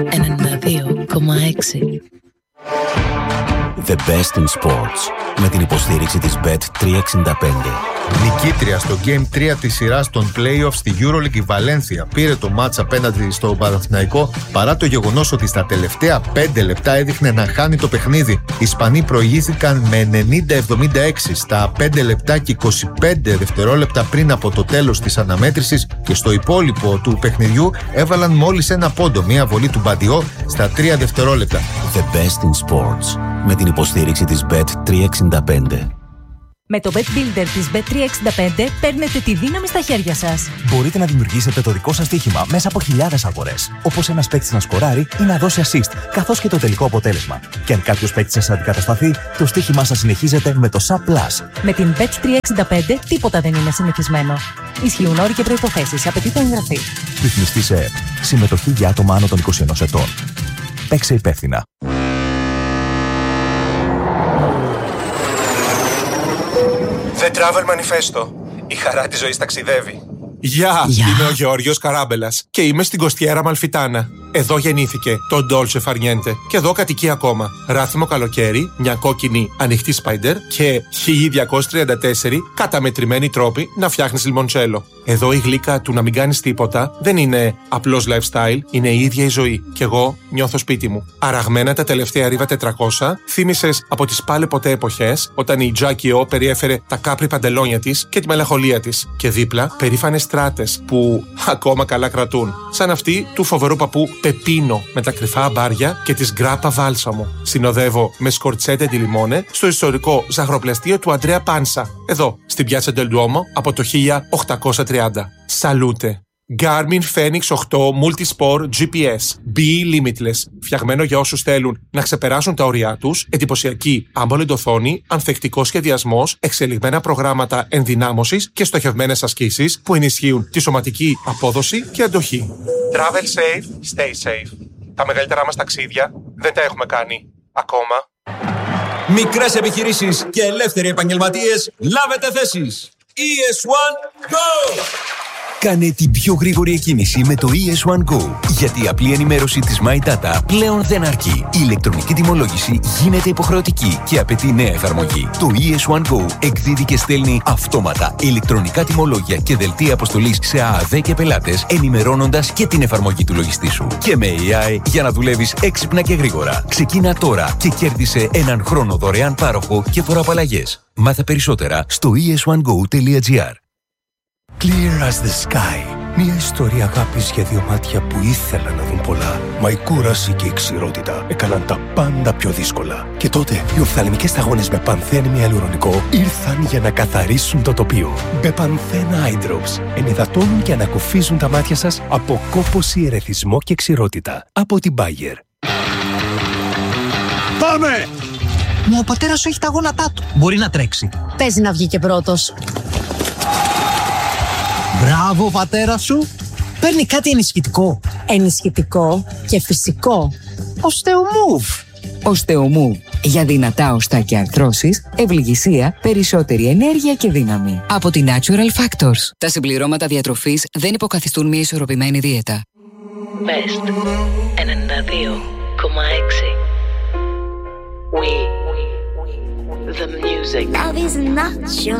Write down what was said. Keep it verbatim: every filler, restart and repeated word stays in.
ενενήντα δύο κόμμα έξι. The best in sports. Με την υποστήριξη της μπετ τριακόσια εξήντα πέντε. Νικήτρια στο Game τρία της σειράς των play-offs στη EuroLeague, η Βαλένθια πήρε το μάτς απέναντι στο Παναθηναϊκό παρά το γεγονός ότι στα τελευταία πέντε λεπτά έδειχνε να χάνει το παιχνίδι. Οι Ισπανοί προηγήθηκαν με ενενήντα εβδομήντα έξι στα πέντε λεπτά και είκοσι πέντε δευτερόλεπτα πριν από το τέλος της αναμέτρησης και στο υπόλοιπο του παιχνιδιού έβαλαν μόλις ένα πόντο, μια βολή του Μπαντιό στα τρία δευτερόλεπτα. The best in sports. Με την υποστήριξη της μπετ τριακόσια εξήντα πέντε. Με το Bet Builder της μπετ τριακόσια εξήντα πέντε παίρνετε τη δύναμη στα χέρια σας. Μπορείτε να δημιουργήσετε το δικό σας στοίχημα μέσα από χιλιάδες αγορές. Όπως ένας παίκτης να σκοράρει ή να δώσει assist, καθώς και το τελικό αποτέλεσμα. Και αν κάποιος παίκτης σας αντικατασταθεί, το στοίχημά σας συνεχίζεται με το Sub Plus. Με την μπετ τριακόσια εξήντα πέντε τίποτα δεν είναι συνηθισμένο. Ισχύουν όροι και προϋποθέσεις. Απαιτείται εγγραφή. Ρυθμιστή σε ΕΕΠ. Συμμετοχή για άτομα άνω των είκοσι ενός ετών. Παίξε υπεύθυνα. The Travel Manifesto. Η χαρά της ζωής ταξιδεύει. Γεια! Yeah. Yeah. Είμαι ο Γεώργιος Καράμπελας και είμαι στην Κοστιέρα Μαλφιτάνα. Εδώ γεννήθηκε το Dolce Far Niente και εδώ κατοικεί ακόμα. Ράθιμο καλοκαίρι, μια κόκκινη ανοιχτή σπάιντερ και χίλια διακόσια τριάντα τέσσερα καταμετρημένοι τρόποι να φτιάχνεις λιμοντσέλο. Εδώ η γλύκα του να μην κάνεις τίποτα δεν είναι απλώς lifestyle, είναι η ίδια η ζωή. Κι εγώ νιώθω σπίτι μου. Αραγμένα τα τελευταία ρίβα τετρακόσια, θύμισες από τις πάλε ποτέ εποχές, όταν η Jackie O περιέφερε τα κάπρι παντελόνια της και τη μελαγχολία της. Και δίπλα περήφανες στράτες που ακόμα καλά κρατούν. Σαν αυτή του φοβερού παππού Πεπίνο με τα κρυφά μπάρια και της γκράπα βάλσαμο. Συνοδεύω με σκορτσέτε τη λιμόνε στο ιστορικό ζαχαροπλαστείο του Αντρέα Πάνσα. Εδώ, στην Πιάτσα Ντελ Ντουόμο από το χίλια οκτακόσια τριάντα. Σαλούτε! Garmin Fenix οκτώ Multisport τζι πι ες. Be limitless. Φτιαγμένο για όσους θέλουν να ξεπεράσουν τα όρια τους, εντυπωσιακή AMOLED οθόνη, ανθεκτικό σχεδιασμός, εξελιγμένα προγράμματα ενδυνάμωσης και στοχευμένες ασκήσεις που ενισχύουν τη σωματική απόδοση και αντοχή. Travel safe, stay safe. Τα μεγαλύτερά μας ταξίδια δεν τα έχουμε κάνει ακόμα. Μικρές επιχειρήσεις και ελεύθεροι επαγγελματίες, λάβετε θέσεις. ι ες one Go! Κάνε την πιο γρήγορη εκκίνηση με το ι ες one Go. Γιατί η απλή ενημέρωση της My Data πλέον δεν αρκεί. Η ηλεκτρονική τιμολόγηση γίνεται υποχρεωτική και απαιτεί νέα εφαρμογή. Το ι ες one Go εκδίδει και στέλνει αυτόματα ηλεκτρονικά τιμολόγια και δελτία αποστολής σε ΑΑΔ και πελάτες, ενημερώνοντας και την εφαρμογή του λογιστή σου. Και με έι άι για να δουλεύεις έξυπνα και γρήγορα. Ξεκίνα τώρα και κέρδισε έναν χρόνο δωρεάν πάροχο και φοροαπαλλαγές. Μάθε περισσότερα στο ι ες one go τελεία τζι άρ. Clear as the sky. Μια ιστορία αγάπης για δύο μάτια που ήθελαν να δουν πολλά. Μα η κούραση και η ξηρότητα έκαναν τα πάντα πιο δύσκολα. Και τότε οι οφθαλμικές σταγόνες με πανθένη ιαλουρονικό ήρθαν για να καθαρίσουν το τοπίο. Μπεπανθένα Eye Drops ενυδατώνουν και ανακουφίζουν τα μάτια σας από κόπωση, ερεθισμό και ξηρότητα. Από την Bayer. Πάμε! Μα ο πατέρας σου έχει τα γόνατά του. Μπορεί να τρέξει. Παίζει να βγει και πρώτος. Μπράβο, πατέρα σου. Παίρνει κάτι ενισχυτικό. Ενισχυτικό και φυσικό. Οστεομούβ. Οστεομούβ. Για δυνατά οστά και αρθρώσεις, ευληγησία, περισσότερη ενέργεια και δύναμη. Από τη Natural Factors. Τα συμπληρώματα διατροφής δεν υποκαθιστούν μια ισορροπημένη δίαιτα. Best ενενήντα δύο κόμμα έξι. We, the music. Love is not your